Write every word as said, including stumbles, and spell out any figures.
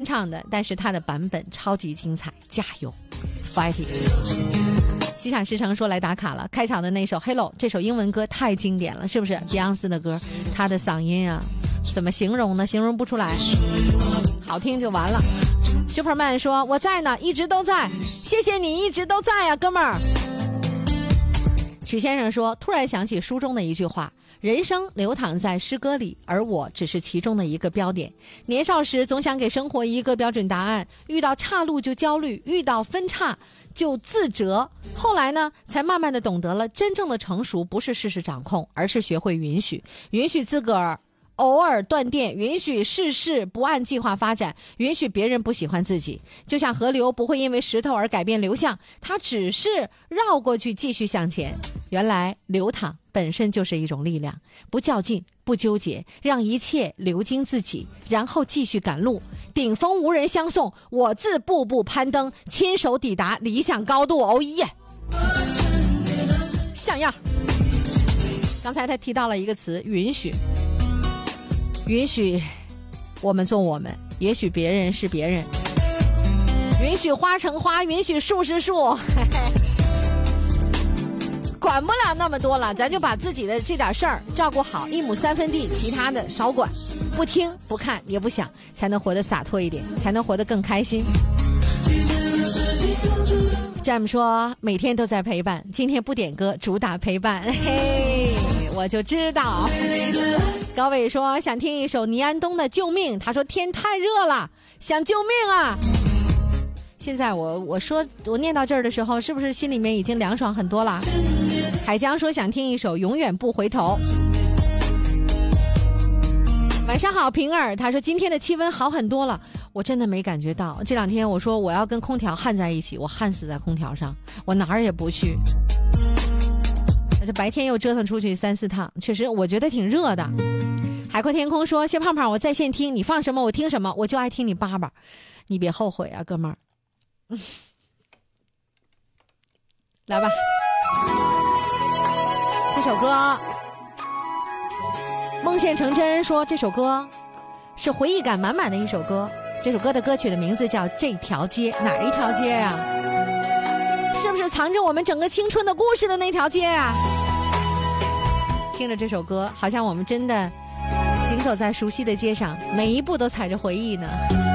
唱的，但是他的版本超级精彩，加油 fighting。 西厂石城说来打卡了，开场的那首 Hello 这首英文歌太经典了，是不是 Beyonce 的歌？他的嗓音啊怎么形容呢？形容不出来，好听就完了。 Superman 说我在呢，一直都在，谢谢你一直都在啊哥们儿。曲先生说突然想起书中的一句话，人生流淌在诗歌里，而我只是其中的一个标点。年少时总想给生活一个标准答案，遇到岔路就焦虑，遇到分岔就自责。后来呢，才慢慢的懂得了，真正的成熟不是事事掌控，而是学会允许，允许自个儿偶尔断电，允许事事不按计划发展，允许别人不喜欢自己。就像河流不会因为石头而改变流向，它只是绕过去继续向前。原来流淌本身就是一种力量，不较劲，不纠结，让一切流经自己，然后继续赶路。顶峰无人相送，我自步步攀登，亲手抵达理想高度。哦耶，像样。刚才他提到了一个词，允许。允许我们做我们，也许别人是别人，允许花成花，允许树是树，嘿嘿，管不了那么多了，咱就把自己的这点事儿照顾好，一亩三分地，其他的少管，不听不看也不想，才能活得洒脱一点，才能活得更开心。Jam 说每天都在陪伴，今天不点歌，主打陪伴，嘿，我就知道。高伟说想听一首倪安东的《救命》，他说天太热了，想救命啊！现在我我说我念到这儿的时候，是不是心里面已经凉爽很多了？海江说想听一首《永远不回头》。晚上好，平儿，他说今天的气温好很多了，我真的没感觉到。这两天我说我要跟空调焊在一起，我焊死在空调上，我哪儿也不去。这白天又折腾出去三四趟，确实我觉得挺热的。海阔天空说谢胖胖，我在线听，你放什么我听什么，我就爱听你叭叭，你别后悔啊哥们儿。来吧，这首歌梦现成真说这首歌是回忆感满满的一首歌，这首歌的歌曲的名字叫这条街。哪一条街呀、啊？是不是藏着我们整个青春的故事的那条街啊？听着这首歌，好像我们真的行走在熟悉的街上，每一步都踩着回忆呢。